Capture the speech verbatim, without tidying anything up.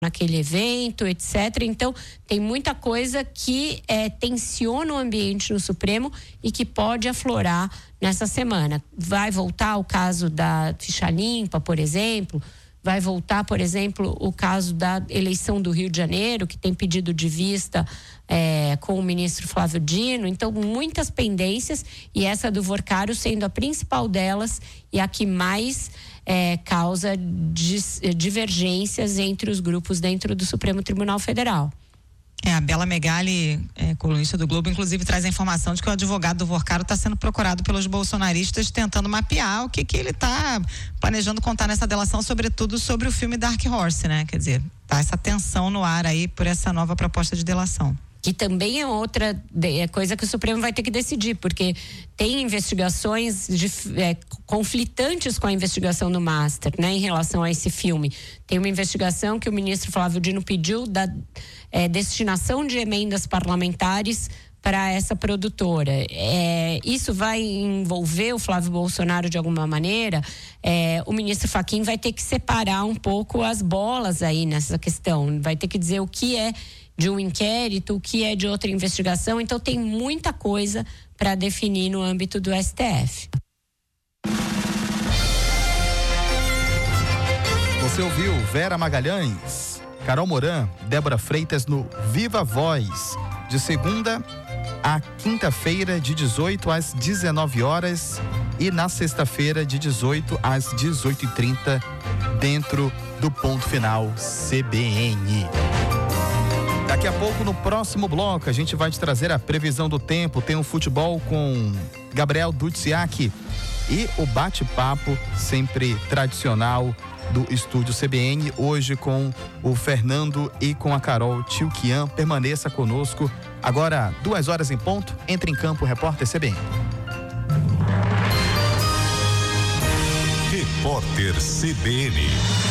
naquele evento, etcétera. Então, tem muita coisa que é, tensiona o ambiente no Supremo e que pode aflorar nessa semana. Vai voltar o caso da ficha limpa, por exemplo. Vai voltar, por exemplo, o caso da eleição do Rio de Janeiro, que tem pedido de vista é, com o ministro Flávio Dino. Então, muitas pendências, e essa do Vorcaro sendo a principal delas e a que mais é, causa dis, divergências entre os grupos dentro do Supremo Tribunal Federal. É, a Bela Megali, é, colunista do Globo, inclusive traz a informação de que o advogado do Vorcaro está sendo procurado pelos bolsonaristas tentando mapear o que que ele está planejando contar nessa delação, sobretudo sobre o filme Dark Horse, né? Quer dizer, tá essa tensão no ar aí por essa nova proposta de delação. Que também é outra é coisa que o Supremo vai ter que decidir, porque tem investigações de, é, conflitantes com a investigação do Master, né, em relação a esse filme. Tem uma investigação que o ministro Flávio Dino pediu da é, destinação de emendas parlamentares para essa produtora. É, isso vai envolver o Flávio Bolsonaro de alguma maneira. É, o ministro Fachin vai ter que separar um pouco as bolas aí nessa questão. Vai ter que dizer o que é de um inquérito, o que é de outra investigação. Então tem muita coisa para definir no âmbito do S T F. Você ouviu Vera Magalhães, Carol Moran, Débora Freitas no Viva Voz, de segunda a quinta-feira, de dezoito às dezenove horas, e na sexta-feira, de dezoito às dezoito e trinta, dentro do Ponto Final C B N. Daqui a pouco, no próximo bloco, a gente vai te trazer a previsão do tempo. Tem o futebol com Gabriel Dutsiak e o bate-papo sempre tradicional do estúdio C B N, hoje com o Fernando e com a Carol Tilquian. Permaneça conosco. Agora, duas horas em ponto, entra em campo o repórter C B N. Repórter C B N.